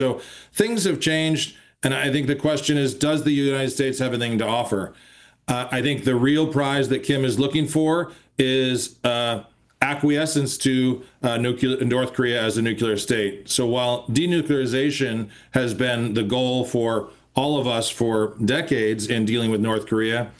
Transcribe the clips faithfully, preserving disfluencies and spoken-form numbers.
So things have changed, and I think the question is, does the United States have anything to offer? Uh, I think the real prize that Kim is looking for is uh, acquiescence to uh, nuclear, North Korea as a nuclear state. So while denuclearization has been the goal for all of us for decades in dealing with North Korea,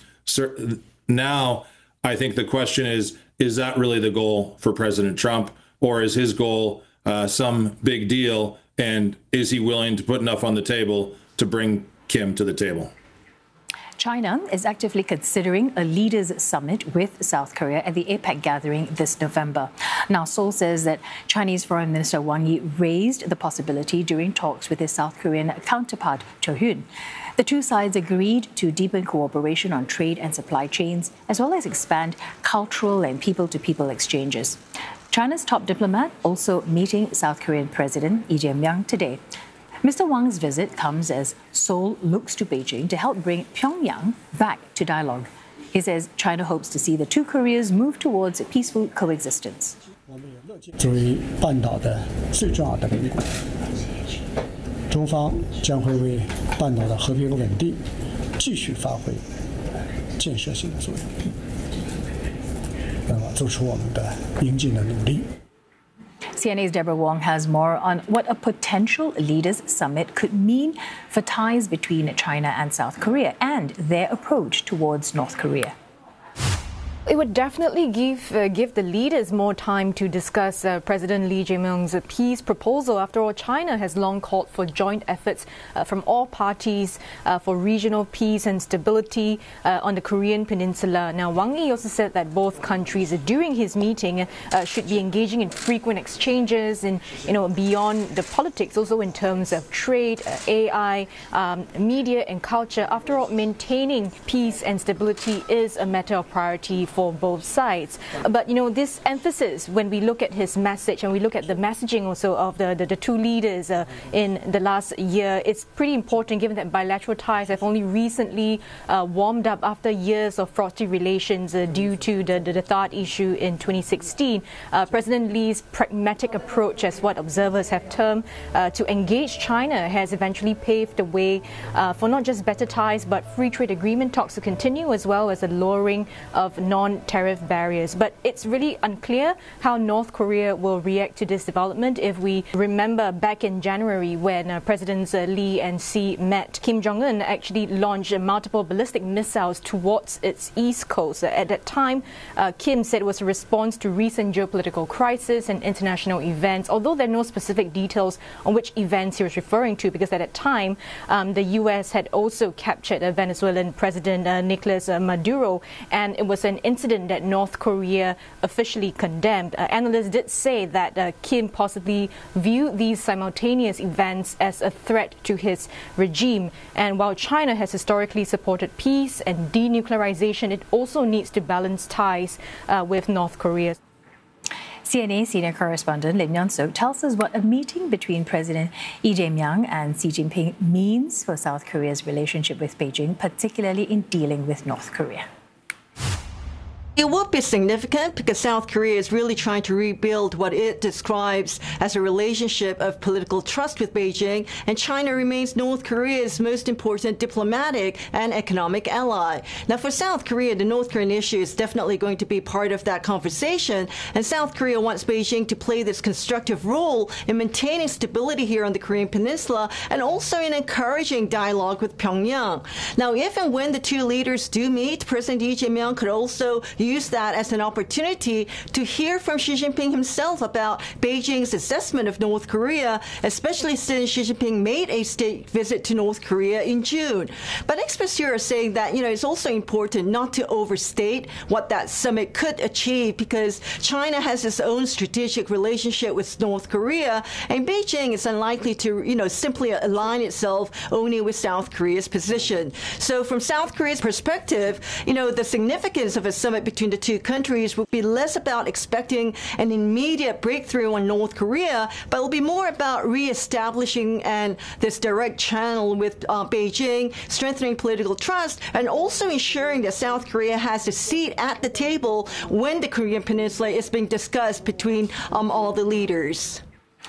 now I think the question is, is that really the goal for President Trump, or is his goal uh, some big deal, and is he willing to put enough on the table to bring Kim to the table? China is actively considering a leaders' summit with South Korea at the APEC gathering this November. Now, Seoul says that Chinese Foreign Minister Wang Yi raised the possibility during talks with his South Korean counterpart, Cho Hyun. The two sides agreed to deepen cooperation on trade and supply chains, as well as expand cultural and people-to-people exchanges. China's top diplomat also meeting South Korean President Lee Jae-myung today. Mister Wang's visit comes as Seoul looks to Beijing to help bring Pyongyang back to dialogue. He says China hopes to see the two Koreas move towards a peaceful coexistence. 作为半岛的最重要的邻国，中方将会为半岛的和平稳定继续发挥建设性的作用，那么做出我们的应尽的努力。 C N A's Deborah Wong has more on what a potential leaders' summit could mean for ties between China and South Korea and their approach towards North Korea. It would definitely give uh, give the leaders more time to discuss uh, President Lee Jae-myung's peace proposal. After all, China has long called for joint efforts uh, from all parties uh, for regional peace and stability uh, on the Korean Peninsula. Now, Wang Yi also said that both countries, uh, during his meeting, uh, should be engaging in frequent exchanges and, you know, beyond the politics, also in terms of trade, uh, A I, um, media and culture. After all, maintaining peace and stability is a matter of priority for both sides. But, you know, this emphasis, when we look at his message and we look at the messaging also of the, the, the two leaders uh, in the last year, it's pretty important given that bilateral ties have only recently uh, warmed up after years of frosty relations uh, due to the, the, the THAAD issue in twenty sixteen. Uh, President Lee's pragmatic approach, as what observers have termed, uh, to engage China has eventually paved the way uh, for not just better ties but free trade agreement talks to continue, as well as a lowering of non-tariff barriers. But it's really unclear how North Korea will react to this development. If we remember back in January when uh, Presidents uh, Lee and Xi met, Kim Jong-un actually launched uh, multiple ballistic missiles towards its east coast. Uh, at that time, uh, Kim said it was a response to recent geopolitical crisis and international events, although there are no specific details on which events he was referring to, because at that time, um, the U S had also captured uh, Venezuelan President uh, Nicolas uh, Maduro, and it was an incident that North Korea officially condemned. Uh, analysts did say that uh, Kim possibly viewed these simultaneous events as a threat to his regime. And while China has historically supported peace and denuclearization, it also needs to balance ties uh, with North Korea. C N A senior correspondent Lim Yeon-sook tells us what a meeting between President Lee Jae-myung and Xi Jinping means for South Korea's relationship with Beijing, particularly in dealing with North Korea. It will be significant because South Korea is really trying to rebuild what it describes as a relationship of political trust with Beijing, and China remains North Korea's most important diplomatic and economic ally. Now, for South Korea, the North Korean issue is definitely going to be part of that conversation, and South Korea wants Beijing to play this constructive role in maintaining stability here on the Korean Peninsula and also in encouraging dialogue with Pyongyang. Now, if and when the two leaders do meet, President Lee Jae-myung could also use that as an opportunity to hear from Xi Jinping himself about Beijing's assessment of North Korea, especially since Xi Jinping made a state visit to North Korea in June. But experts here are saying that, you know, it's also important not to overstate what that summit could achieve, because China has its own strategic relationship with North Korea, and Beijing is unlikely to, you know, simply align itself only with South Korea's position. So from South Korea's perspective, you know, the significance of a summit between the two countries will be less about expecting an immediate breakthrough on North Korea, but it will be more about reestablishing and this direct channel with uh, Beijing, strengthening political trust, and also ensuring that South Korea has a seat at the table when the Korean Peninsula is being discussed between um, all the leaders.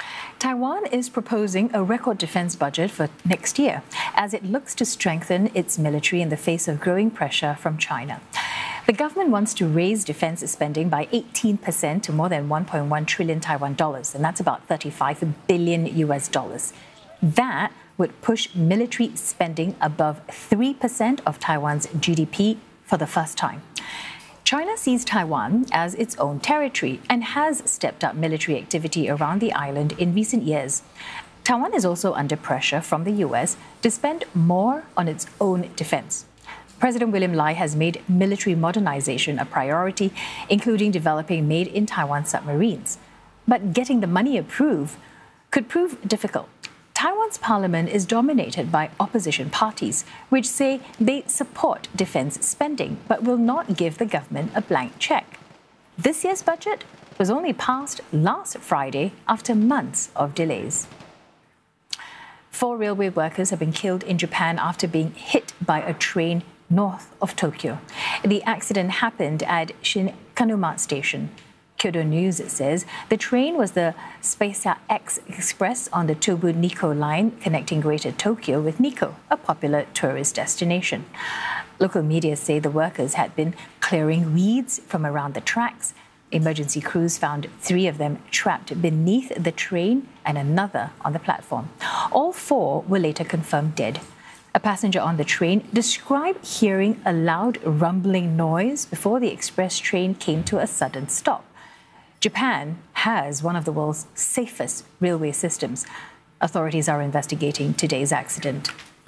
Taiwan is proposing a record defense budget for next year as it looks to strengthen its military in the face of growing pressure from China. The government wants to raise defense spending by eighteen percent to more than one point one trillion Taiwan dollars, and that's about thirty-five billion U S dollars. That would push military spending above three percent of Taiwan's G D P for the first time. China sees Taiwan as its own territory and has stepped up military activity around the island in recent years. Taiwan is also under pressure from the U S to spend more on its own defense. President William Lai has made military modernization a priority, including developing made-in-Taiwan submarines. But getting the money approved could prove difficult. Taiwan's parliament is dominated by opposition parties, which say they support defense spending but will not give the government a blank check. This year's budget was only passed last Friday after months of delays. Four railway workers have been killed in Japan after being hit by a train north of Tokyo. The accident happened at Shinkanuma Station. Kyodo News says the train was the Spacer X Express on the Tobu Nikko line connecting Greater Tokyo with Nikko, a popular tourist destination. Local media say the workers had been clearing weeds from around the tracks. Emergency crews found three of them trapped beneath the train and another on the platform. All four were later confirmed dead. A passenger on the train described hearing a loud rumbling noise before the express train came to a sudden stop. Japan has one of the world's safest railway systems. Authorities are investigating today's accident.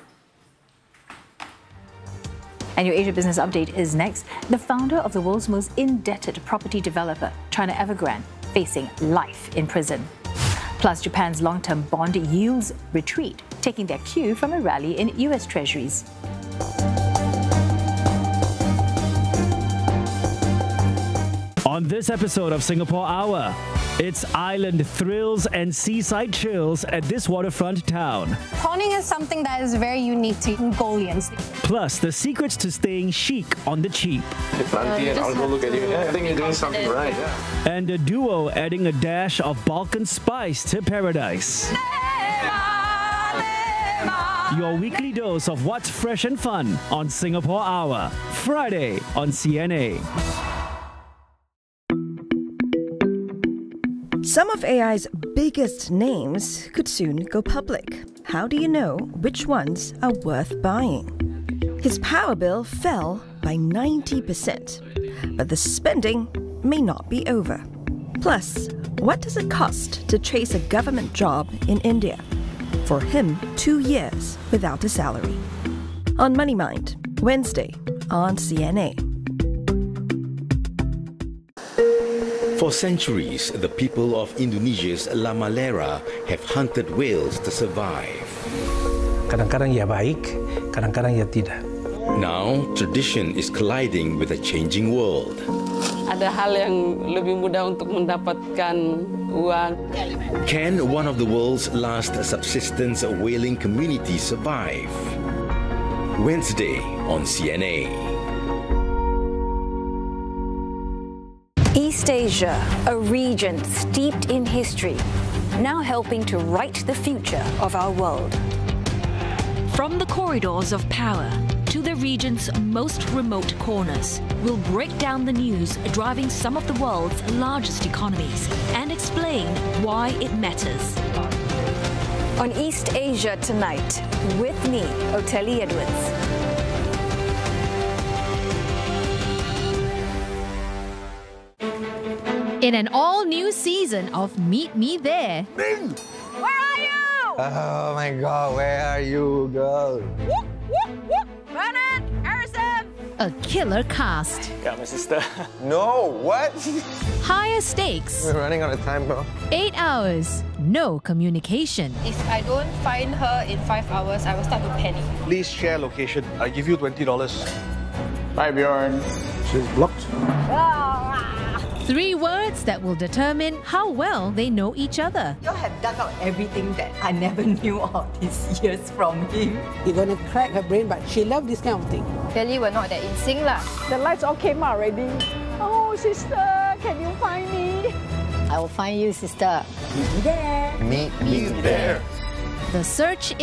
And your Asia Business Update is next. The founder of the world's most indebted property developer, China Evergrande, facing life in prison. Plus, Japan's long-term bond yields retreat, taking their cue from a rally in U S Treasuries. On this episode of Singapore Hour, it's island thrills and seaside chills at this waterfront town. Prawning is something that is very unique to Mongolians. Plus, the secrets to staying chic on the cheap. Auntie, and I'll go look at you. Yeah, I think you're doing something right. Yeah. And a duo adding a dash of Balkan spice to paradise. Your weekly dose of what's fresh and fun on Singapore Hour, Friday on C N A. Some of A I's biggest names could soon go public. How do you know which ones are worth buying? His power bill fell by ninety percent, but the spending may not be over. Plus, what does it cost to chase a government job in India? For him, two years without a salary. On Money Mind, Wednesday on C N A. For centuries, the people of Indonesia's La Malera have hunted whales to survive. Kadang-kadang ia baik, kadang-kadang ia tidak. Now, tradition is colliding with a changing world. Ada hal yang lebih mudah untuk mendapatkan uang. Can one of the world's last subsistence whaling communities survive? Wednesday on C N A. East Asia, a region steeped in history, now helping to write the future of our world. From the corridors of power to the region's most remote corners, we'll break down the news driving some of the world's largest economies and explain why it matters. On East Asia Tonight, with me, Oteli Edwards. In an all-new season of Meet Me There. Ming! Where are you? Oh my God, where are you, girl? Whoop, whoop, whoop. Bernard, Harrison. A killer cast. Got my sister. No, what? Higher stakes. We're running out of time, bro. Eight hours. No communication. If I don't find her in five hours, I will start to panic. Please share location. I'll give you twenty dollars. Bye, Bjorn. She's blocked. Three words that will determine how well they know each other. You have dug out everything that I never knew all these years from him. You're gonna crack her brain, but she loves this kind of thing. Clearly, we're not that in sync lah. The lights all came out already. Oh, sister, can you find me? I will find you, sister. Meet me there. Meet me there. The search